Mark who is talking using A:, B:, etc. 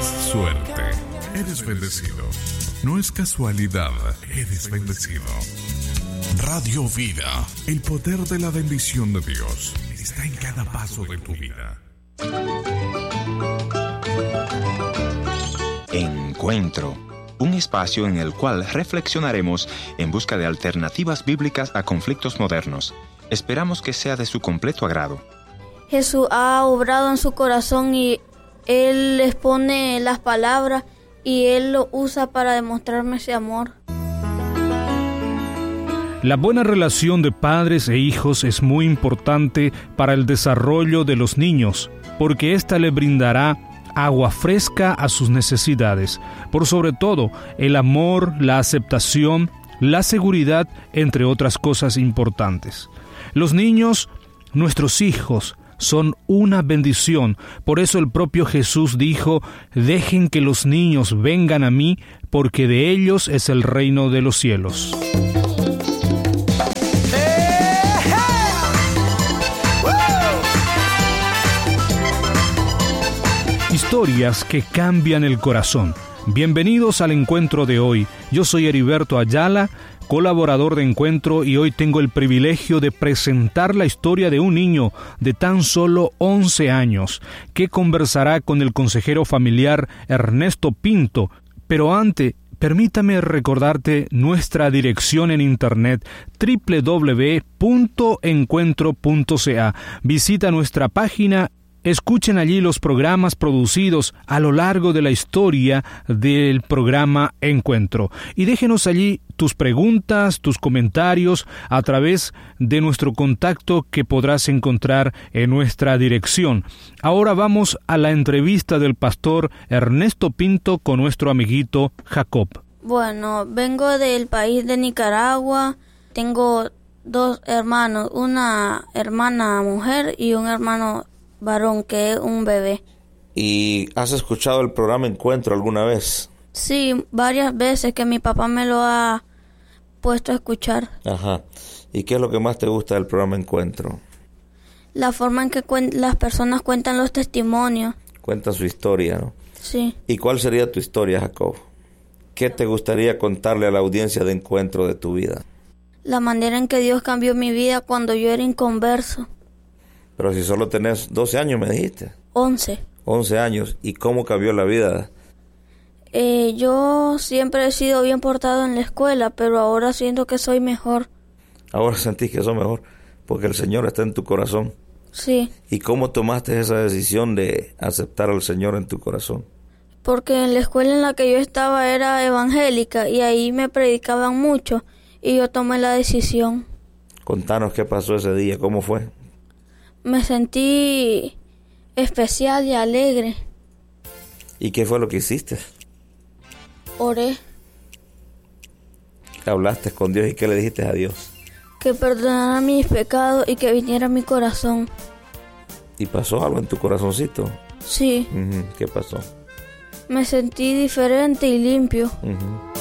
A: Tienes suerte. Eres bendecido. No es casualidad. Eres bendecido. Radio Vida. El poder de la bendición de Dios está en cada paso de tu vida.
B: Encuentro. Un espacio en el cual reflexionaremos en busca de alternativas bíblicas a conflictos modernos. Esperamos que sea de su completo agrado.
C: Jesús ha obrado en su corazón y Él les pone las palabras y Él lo usa para demostrarme ese amor.
D: La buena relación de padres e hijos es muy importante para el desarrollo de los niños, porque ésta le brindará agua fresca a sus necesidades. Por sobre todo, el amor, la aceptación, la seguridad, entre otras cosas importantes. Los niños, nuestros hijos, son una bendición. Por eso el propio Jesús dijo: dejen que los niños vengan a mí, porque de ellos es el reino de los cielos. Historias que cambian el corazón. Bienvenidos al encuentro de hoy. Yo soy Heriberto Ayala, colaborador de Encuentro, y hoy tengo el privilegio de presentar la historia de un niño de tan solo 11 años, que conversará con el consejero familiar Ernesto Pinto. Pero antes, permítame recordarte nuestra dirección en internet: www.encuentro.ca. Visita nuestra página. Escuchen allí los programas producidos a lo largo de la historia del programa Encuentro. Y déjenos allí tus preguntas, tus comentarios a través de nuestro contacto que podrás encontrar en nuestra dirección. Ahora vamos a la entrevista del pastor Ernesto Pinto con nuestro amiguito Jacob.
C: Bueno, vengo del país de Nicaragua. Tengo 2 hermanos, una hermana mujer y un hermano varón, que es un bebé.
E: ¿Y has escuchado el programa Encuentro alguna vez?
C: Sí, varias veces que mi papá me lo ha puesto a escuchar.
E: Ajá. ¿Y qué es lo que más te gusta del programa Encuentro?
C: La forma en que las personas cuentan los testimonios.
E: Cuentan su historia, ¿no?
C: Sí.
E: ¿Y cuál sería tu historia, Jacob? ¿Qué te gustaría contarle a la audiencia de Encuentro de tu vida?
C: La manera en que Dios cambió mi vida cuando yo era inconverso.
E: Pero si solo tenés 12 años, me dijiste.
C: 11.
E: 11 años. ¿Y cómo cambió la vida?
C: Yo siempre he sido bien portado en la escuela, pero ahora siento que soy mejor.
E: Ahora sentís que sos mejor, porque el Señor está en tu corazón.
C: Sí.
E: ¿Y cómo tomaste esa decisión de aceptar al Señor en tu corazón?
C: Porque en la escuela en la que yo estaba era evangélica y ahí me predicaban mucho y yo tomé la decisión.
E: Contanos qué pasó ese día, cómo fue.
C: Me sentí especial y alegre.
E: ¿Y qué fue lo que hiciste?
C: Oré.
E: Hablaste con Dios y ¿qué le dijiste a Dios?
C: Que perdonara mis pecados y que viniera a mi corazón.
E: ¿Y pasó algo en tu corazoncito?
C: Sí.
E: ¿Qué pasó?
C: Me sentí diferente y limpio.